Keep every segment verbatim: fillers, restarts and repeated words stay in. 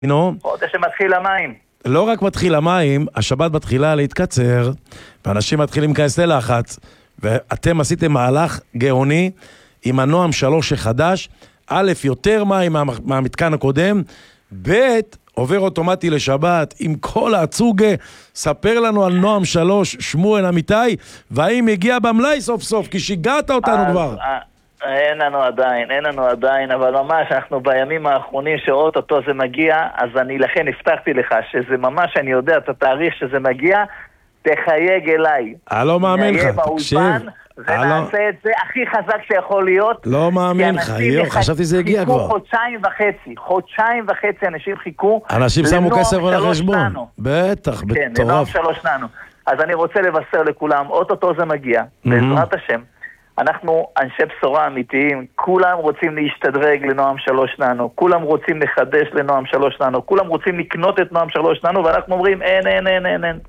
נו, חודש שמתחיל המים. לא רק מתחיל המים, השבת מתחילה להתקצר, ואנשים מתחילים להיכנס ללחץ, ואתם עשיתם מהלך גאוני עם הנועם שלוש החדש, א', יותר מים מה, מהמתקן הקודם, ב', עובר אוטומטי לשבת עם כל הצוגה. ספר לנו על נועם שלוש, שמואל אמיתי, והאם הגיע במלאי סוף סוף, כי שיגעת אותנו כבר. אין לנו עדיין, אין לנו עדיין, אבל ממש אנחנו בימים האחרונים שאוטוטו זה מגיע, אז אני לכן הבטחתי לך שזה ממש, אני יודע את התאריך שזה מגיע, תחייג אליי. אני לא מאמין לך, תקשיב. ונעשה את זה הכי חזק שיכול להיות. לא מאמין לך, יו, חשבתי זה הגיע כבר. חיכו חודשיים וחצי, חודשיים וחצי אנשים חיכו. אנשים שמו כסף על החשבון. בטח, כן, לנועם בטורף. שלוש ננו. אז אני רוצה לבשר לכולם, אוטוטו זה מגיע, בעזרת השם. אנחנו אנשי בשורה אמיתיים, כולם רוצים להשתדרג לנועם שלוש ננו, כולם רוצים לחדש לנועם שלוש ננו, כולם רוצים לקנות את נועם שלוש ננו, ואנחנו אומרים אין, אין, אין, אין, אין.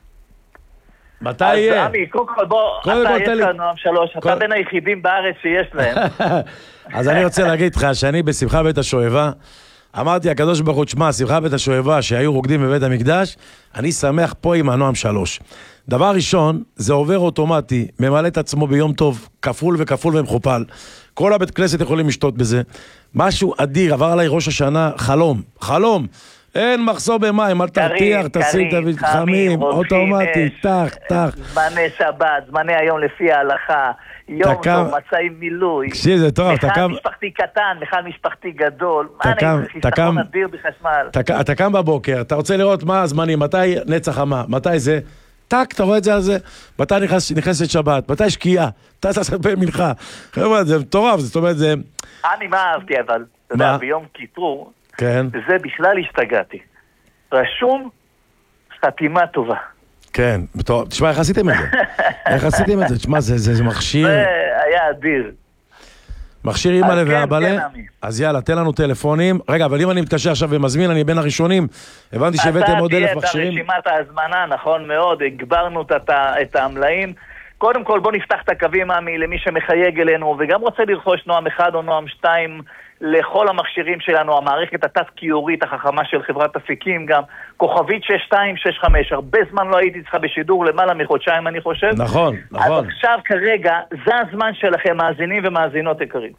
מתי יהיה? אז עמי, קודם כל בוא, אתה יש לך נועם שלוש, אתה בין היחידים בארץ שיש להם. אז אני רוצה להגיד לך שאני בשמחה בית השואבה, אמרתי הקדוש ברוך הוא, תשמע, שמחה בית השואבה שהיו רוקדים בבית המקדש, אני שמח פה עם הנועם שלוש. דבר ראשון, זה עובר אוטומטי, ממלא את עצמו ביום טוב, כפול וכפול ומכופל. כל הבית כנסת יכולים לשתות בזה. משהו אדיר, עבר עליי ראש השנה, חלום, חלום. אין מחסור במים, אל תרתיח, תשים תביא חמים, אוטומטי, תח, תח. זמני שבת, זמני היום לפי ההלכה, יום טוב, מצאים מילוי. תקשיב, זה טוב, אתה מחל קם... משפחתי קטן, מחל משפחתי גדול. אתה קם, אתה קם... אדיר בחשמל. אתה קם בבוקר, אתה רוצה לראות מה הזמנים, מתי נצח המה, מתי זה, טק, אתה רואה את זה על זה, מתי נכנסת שבת, מתי שקיעה, מתי תעשה מנחה. חבר'ה, זה מטורף, זאת אומרת, זה... אני מה אהבתי, אבל, אתה יודע, ביום כיפור, כן. וזה בכלל השתגעתי. רשום חתימה טובה. כן, טוב, תשמע, איך עשיתם את זה? איך עשיתם את זה? תשמע, זה, זה, זה מכשיר... זה היה אדיר. מכשיר אימא ואבאלה? אז יאללה, תן לנו טלפונים. רגע, אבל אם אני מתקשר עכשיו ומזמין, אני בין הראשונים. הבנתי שהבאתם עוד אלף מכשירים. אתה תהיה ברשימת ההזמנה, נכון מאוד, הגברנו את המלאים. קודם כל, בוא נפתח את הקווים, עמי, למי שמחייג אלינו, וגם רוצה לרכוש נועם אחד או נועם שתיים לכל המכשירים שלנו, המערכת התת-קיורית החכמה של חברת אפיקים, גם כוכבית שש שתיים שש חמש, הרבה זמן לא הייתי צריכה בשידור, למעלה מחודשיים אני חושב. נכון, נכון. אז עכשיו כרגע, זה הזמן שלכם, מאזינים ומאזינות יקרים.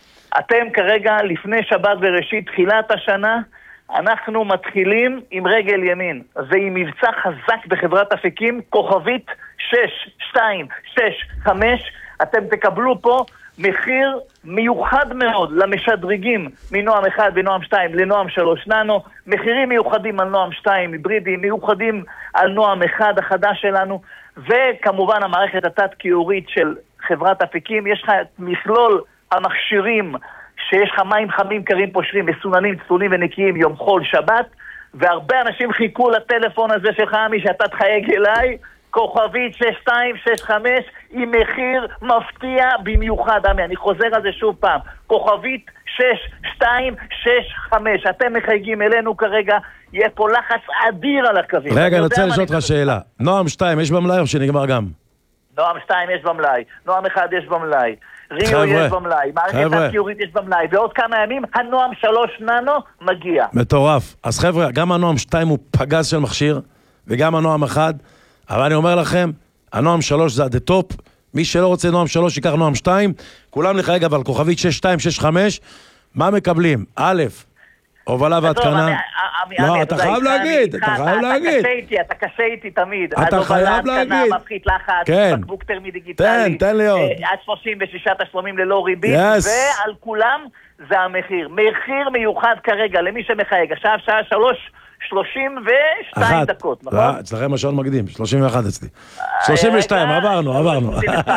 אתם כרגע, לפני שבת בראשית, תחילת השנה, אנחנו מתחילים עם רגל ימין, ועם מבצע חזק בחברת אפיקים, כוכבית שש שתיים שש חמש, אתם תקבלו פה מחיר מיוחד מאוד למשדרגים מנועם אחד ונועם שתיים לנועם שלוש ננו, מחירים מיוחדים על נועם שתיים היברידי, מיוחדים על נועם אחד החדש שלנו, וכמובן המערכת התת-קיורית של חברת אפיקים. יש לך מכלול המכשירים שיש לך מים חמים, קרים, פושרים, מסוננים, צלולים ונקיים, יום חול, שבת, והרבה אנשים חיכו לטלפון הזה שלך, עמי, שאתה תחייג אליי, כוכבית שש שתיים שש חמש, עם מחיר מפתיע במיוחד, עמי, אני חוזר על זה שוב פעם, כוכבית שש שתיים שש חמש, אתם מחייגים אלינו כרגע, יהיה פה לחץ אדיר על הקווים. רגע, אני רוצה לשאול אותך שאלה, נועם שתיים, יש במלאי או שנגמר גם? נועם שתיים יש במלאי, נועם אחד יש במלאי, ריו יש במלאי, מערכת התקיורית יש במלאי, ועוד כמה ימים הנועם שלוש ננו מגיע. מטורף. אז חבר'ה, גם הנועם שתיים הוא פגז של מכשיר, וגם הנועם אחד, אבל אני אומר לכם, הנועם שלוש זה עד הטופ, מי שלא רוצה נועם שלוש ייקח נועם שתיים, כולם לחייג אבל כוכבית שש שתיים שש חמש, מה מקבלים? א', הובלה והתקנה. לא, אתה חייב להגיד, אתה חייב להגיד. אתה קשה איתי, אתה קשה איתי תמיד. אתה חייב להגיד. מפחית לחץ, בקבוק טרמי דיגיטלי. תן, תן לי עוד. עד שלושים ושישה תשלומים ללא ריבית, ועל כולם זה המחיר. מחיר מיוחד כרגע, למי שמחייג. עכשיו שעה שלוש, שלושים ושתיים דקות, נכון? לא, אצלכם השעון מקדים, שלושים ואחת אצלי. שלושים ושתיים, עברנו, עברנו.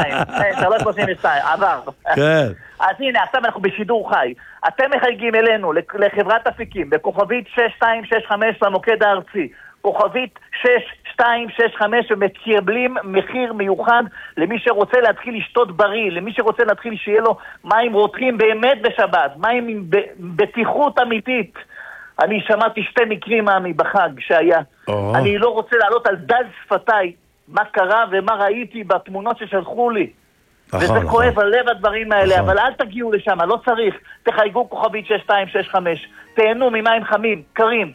שלוש שלושים ושתיים, עבר. כן. אז הנה, עכשיו אנחנו בשידור חי. אתם מחייגים אלינו, לחברת אפיקים, בכוכבית שש שתיים שש חמש למוקד הארצי, כוכבית שש שתיים שש חמש, ומקבלים מחיר מיוחד למי שרוצה להתחיל לשתות בריא, למי שרוצה להתחיל שיהיה לו מים רותחים באמת בשבת, מים עם בטיחות אמיתית. אני שמעתי שתי מקרים עמי בחג שהיה. Oh. אני לא רוצה לעלות על דל שפתיי מה קרה ומה ראיתי בתמונות ששלחו לי. נכון, וזה נכון. כואב הלב הדברים האלה, נכון. אבל אל תגיעו לשם, לא צריך. תחייגו כוכבית שש שתיים שש חמש, תהנו ממים חמים, קרים.